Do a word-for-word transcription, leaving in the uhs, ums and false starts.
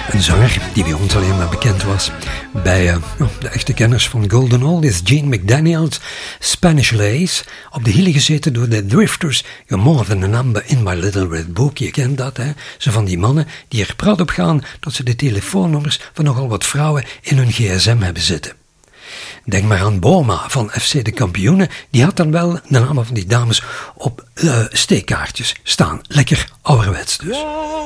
Een zanger die bij ons alleen maar bekend was bij uh, de echte kenners van Golden Oldies, Gene McDaniels, Spanish Lace, op de hielen gezeten door de Drifters, You're More Than a Number in My Little Red Book. Je kent dat, hè? Zo van die mannen die er prat op gaan dat ze de telefoonnummers van nogal wat vrouwen in hun gsm hebben zitten. Denk maar aan Boma van F C de Kampioenen. Die had dan wel de namen van die dames op uh, steekkaartjes staan. Lekker ouderwets dus.